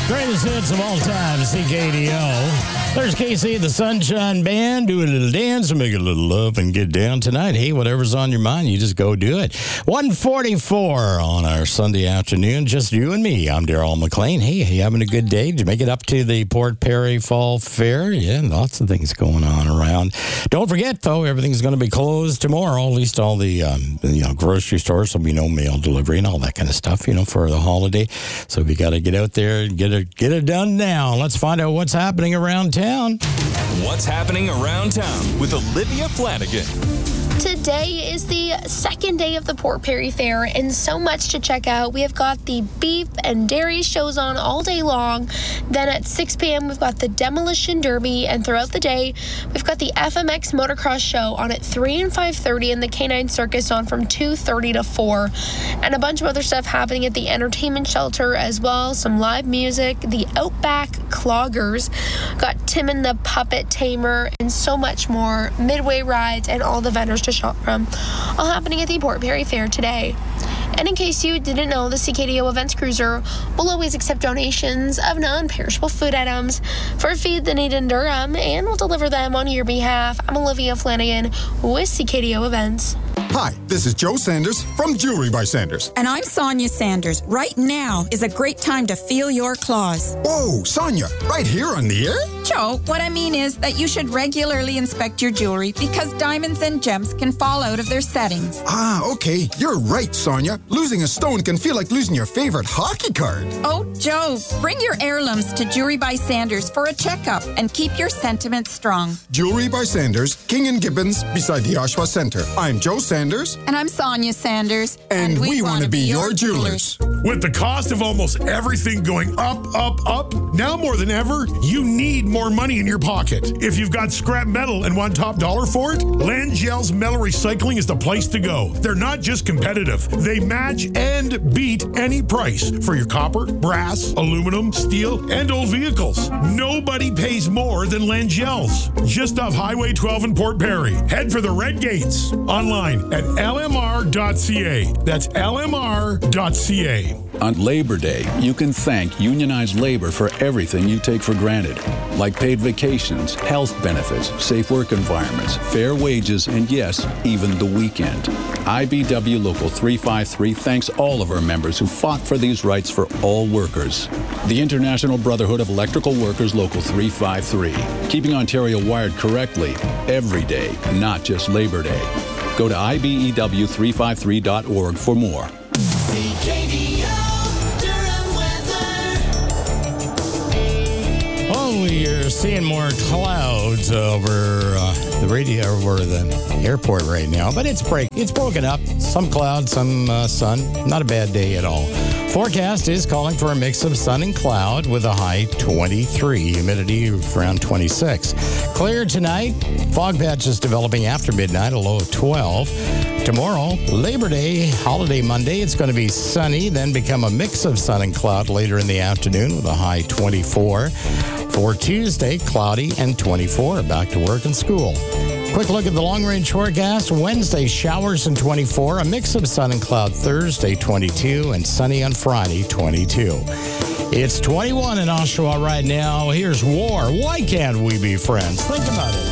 Greatest hits of all time, CKDO. There's KC, the Sunshine Band. Do a little dance and make a little love and get down tonight. Hey, whatever's on your mind, you just go do it. 1:44 on our Sunday afternoon, just you and me. I'm Darryl McLean. Hey, you having a good day? Did you make it up to the Port Perry Fall Fair? Yeah, lots of things going on around. Don't forget, though, everything's going to be closed tomorrow. At least all the grocery stores. There'll be no mail delivery and all that kind of stuff, for the holiday. So we got to get out there and get it done now. Let's find out what's happening around town. What's happening around town with Olivia Flanagan. Today is the second day of the Port Perry Fair, and so much to check out. We have got the beef and dairy shows on all day long. Then at 6 p.m., we've got the Demolition Derby, and throughout the day, we've got the FMX Motocross Show on at 3 and 5:30, and the Canine Circus on from 2:30 to 4. And a bunch of other stuff happening at the entertainment shelter as well. Some live music, the Outback Cloggers, got Tim and the Puppet Tamer, and so much more. Midway rides and all the vendors to shop from, all happening at the Port Perry Fair today. And in case you didn't know, the CKDO Events Cruiser will always accept donations of non-perishable food items for Feed the Need in Durham, and will deliver them on your behalf. I'm Olivia Flanagan with CKDO Events. Hi, this is Joe Sanders from Jewelry by Sanders. And I'm Sonia Sanders. Right now is a great time to feel your claws. Whoa, Sonia, right here on the air? Joe, what I mean is that you should regularly inspect your jewelry because diamonds and gems can fall out of their settings. Ah, okay. You're right, Sonia. Losing a stone can feel like losing your favorite hockey card. Oh, Joe, bring your heirlooms to Jewelry by Sanders for a checkup and keep your sentiments strong. Jewelry by Sanders, King and Gibbons, beside the Oshawa Center. I'm Joe Sanders. And I'm Sonia Sanders. And we want to be your jewelers. With the cost of almost everything going up, now more than ever, you need more money in your pocket. If you've got scrap metal and want top dollar for it, Langell's Metal Recycling is the place to go. They're not just competitive. They match and beat any price for your copper, brass, aluminum, steel, and old vehicles. Nobody pays more than Langell's. Just off Highway 12 in Port Perry. Head for the Red Gates. Online at lmr.ca. That's lmr.ca. On Labor Day, you can thank unionized labor for everything you take for granted, like paid vacations, health benefits, safe work environments, fair wages, and yes, even the weekend. IBW Local 353 thanks all of our members who fought for these rights for all workers. The International Brotherhood of Electrical Workers Local 353, keeping Ontario wired correctly every day, not just Labor Day. Go to IBEW353.org for more. You're seeing more clouds over the airport right now, but it's broken up. Some clouds, some sun. Not a bad day at all. Forecast is calling for a mix of sun and cloud with a high 23, humidity around 26. Clear tonight. Fog patches developing after midnight, a low of 12. Tomorrow, Labor Day, holiday Monday, it's going to be sunny, then become a mix of sun and cloud later in the afternoon with a high 24. For Tuesday, cloudy and 24. Back to work and school. Quick look at the long-range forecast. Wednesday, showers and 24. A mix of sun and cloud Thursday, 22. And sunny on Friday, 22. It's 21 in Oshawa right now. Here's War. Why can't we be friends? Think about it.